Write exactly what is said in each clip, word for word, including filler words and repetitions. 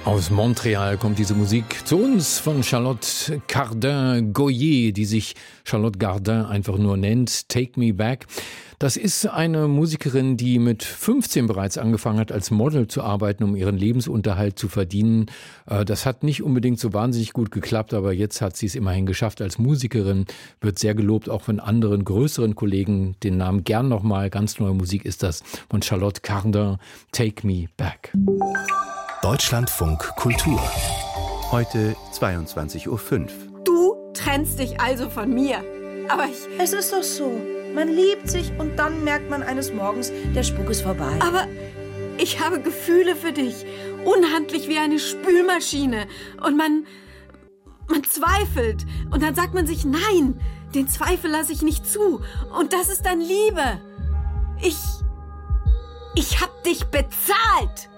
Aus Montreal kommt diese Musik zu uns von Charlotte Cardin-Goyer, die sich Charlotte Gardin einfach nur nennt, Take Me Back. Das ist eine Musikerin, die mit fünfzehn bereits angefangen hat, als Model zu arbeiten, um ihren Lebensunterhalt zu verdienen. Das hat nicht unbedingt so wahnsinnig gut geklappt, aber jetzt hat sie es immerhin geschafft als Musikerin, wird sehr gelobt, auch von anderen größeren Kollegen. Den Namen gern nochmal, ganz neue Musik ist das von Charlotte Cardin, Take Me Back. Deutschlandfunk Kultur. Heute zweiundzwanzig Uhr fünf. Du trennst dich also von mir. Aber ich... Es ist doch so. Man liebt sich und dann merkt man eines Morgens, der Spuk ist vorbei. Aber ich habe Gefühle für dich. Unhandlich wie eine Spülmaschine. Und man... man zweifelt. Und dann sagt man sich, nein, den Zweifel lasse ich nicht zu. Und das ist dann Liebe. Ich... ich hab dich bezahlt.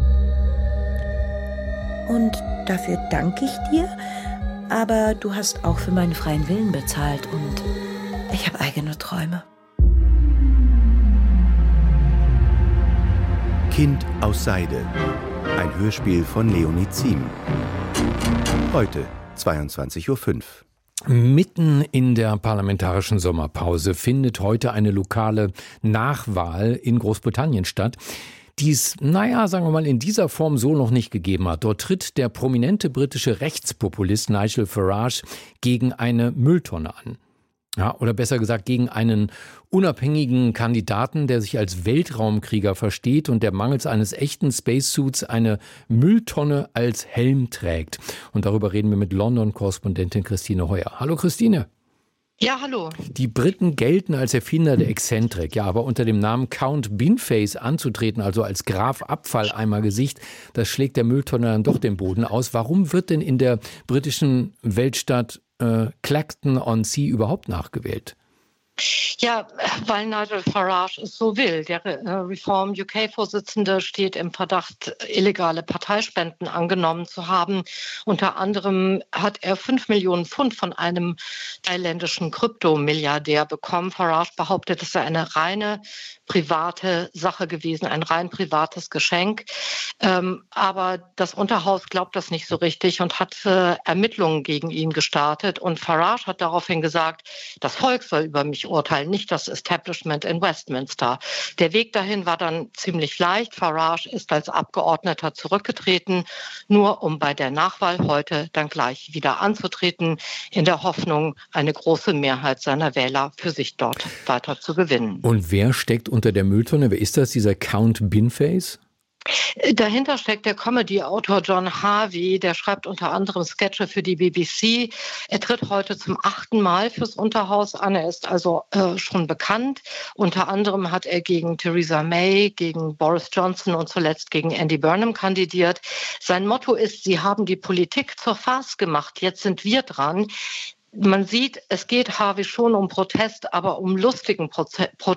Und dafür danke ich dir, aber du hast auch für meinen freien Willen bezahlt und ich habe eigene Träume. Kind aus Seide. Ein Hörspiel von Leonie Ziem. Heute zweiundzwanzig Uhr fünf. Mitten in der parlamentarischen Sommerpause findet heute eine lokale Nachwahl in Großbritannien statt, die es, naja, sagen wir mal, in dieser Form so noch nicht gegeben hat. Dort tritt der prominente britische Rechtspopulist Nigel Farage gegen eine Mülltonne an. Ja, oder besser gesagt gegen einen unabhängigen Kandidaten, der sich als Weltraumkrieger versteht und der mangels eines echten Spacesuits eine Mülltonne als Helm trägt. Und darüber reden wir mit London-Korrespondentin Christine Heuer. Hallo Christine. Ja, hallo. Die Briten gelten als Erfinder der Exzentrik, ja, aber unter dem Namen Count Binface anzutreten, also als Graf Abfalleimer-Gesicht, das schlägt der Mülltonne dann doch den Boden aus. Warum wird denn in der britischen Weltstadt äh, Clacton-on-Sea überhaupt nachgewählt? Ja, weil Nigel Farage es so will. Der Reform U K-Vorsitzende steht im Verdacht, illegale Parteispenden angenommen zu haben. Unter anderem hat er fünf Millionen Pfund von einem thailändischen Kryptomilliardär bekommen. Farage behauptet, es sei eine reine private Sache gewesen, ein rein privates Geschenk. Ähm, aber das Unterhaus glaubt das nicht so richtig und hat äh, Ermittlungen gegen ihn gestartet. Und Farage hat daraufhin gesagt, das Volk soll über mich urteilen, nicht das Establishment in Westminster. Der Weg dahin war dann ziemlich leicht. Farage ist als Abgeordneter zurückgetreten, nur um bei der Nachwahl heute dann gleich wieder anzutreten, in der Hoffnung, eine große Mehrheit seiner Wähler für sich dort weiter zu gewinnen. Und wer steckt unter der Mülltonne? Wer ist das, dieser Count Binface? Dahinter steckt der Comedy-Autor John Harvey, der schreibt unter anderem Sketche für die B B C. Er tritt heute zum achten Mal fürs Unterhaus an, er ist also äh, schon bekannt. Unter anderem hat er gegen Theresa May, gegen Boris Johnson und zuletzt gegen Andy Burnham kandidiert. Sein Motto ist, sie haben die Politik zur Farce gemacht, jetzt sind wir dran. Man sieht, es geht Harvey schon um Protest, aber um lustigen Proze- Protest.